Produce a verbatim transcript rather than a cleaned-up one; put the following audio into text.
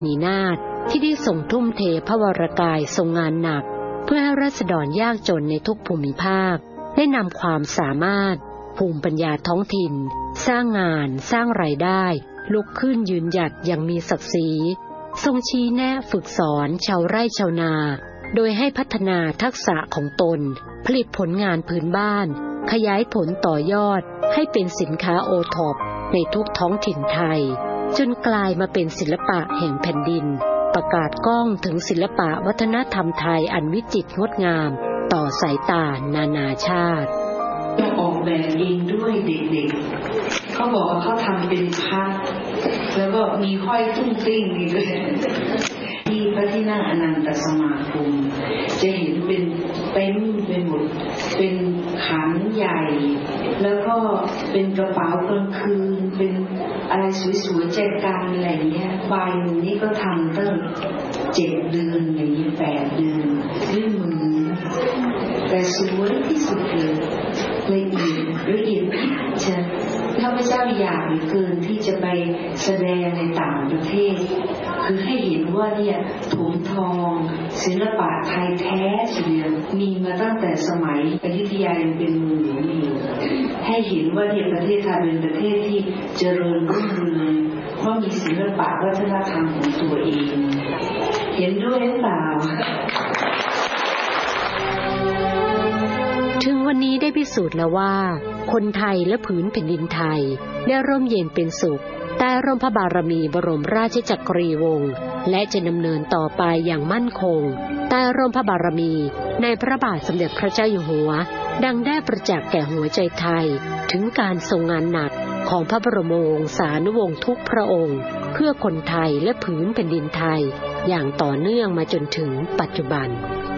นีนาถที่ได้ทรงทุ่มเทพระวรกายทรงงานหนักเพื่อให้ราษฎรยากจนในทุกภูมิภาคได้นำความสามารถภูมิปัญญาท้องถิ่นสร้างงานสร้างรายได้ลุกขึ้นยืนหยัดอย่างมีศักดิ์ศรีทรงชี้แนะฝึกสอนชาวไร่ชาวนาโดยให้พัฒนาทักษะของตนผลิตผลงานพื้นบ้านขยายผลต่อยอดให้เป็นสินค้าโอท็อปในทุกท้องถิ่นไทยจนกลายมาเป็นศิลปะแห่งแผ่นดินประกาศก้องถึงศิลปะวัฒนธรรมไทยอันวิจิตรงดงามต่อสายตานานาชาติออกแบบเองด้วยเด็กๆเขาบอกว่าเขาทำเป็นพัดแล้วก็มีห้อยตุ้งติ้งนี่ด้วยที่พระที่นั่งอนันตสมาคมจะเห็นเป็นเต็มไปหมดเป็นขันใหญ่แล้วก็เป็นกระเป๋ากลางคืนเป็นอะไรสวยๆแจกันอะไรเงี้ยใบนี้ก็ทำตั้งเจ็ดเดือนอย่างนี้แปดเดือนด้วยมือแต่สวยที่สุดเลยละเอียดละเอียดพิจิตรข้าพเจ้าอยากเหลือเกินที่จะไปแสดงในต่างประเทศคือให้เห็นว่าเนี่ยถุงทองศิลปะไทยแท้เสียมีมาตั้งแต่สมัยอยุธยายังเป็นเมืองหลวงอยู่ให้เห็นว่าเนี่ยประเทศไทยเป็นประเทศที่เจริญรุ่งเรืองเพราะมีศิลปะวัฒนธรรมของตัวเองเห็นด้วยหรือเปล่าถึงวันนี้ได้พิสูจน์แล้วว่าคนไทยและผืนแผ่นดินไทยได้ร่มเย็นเป็นสุขใต้ร่มพระบารมีบรมราชจักรีวงศ์และจะดำเนินต่อไปอย่างมั่นคงใต้ร่มพระบารมีในพระบาทสมเด็จพระเจ้าอยู่หัวดังได้ประจักษ์แก่หัวใจไทยถึงการทรงงานหนักของพระบรมวงศานุวงศ์ทุกพระองค์เพื่อคนไทยและผืนแผ่นดินไทยอย่างต่อเนื่องมาจนถึงปัจจุบัน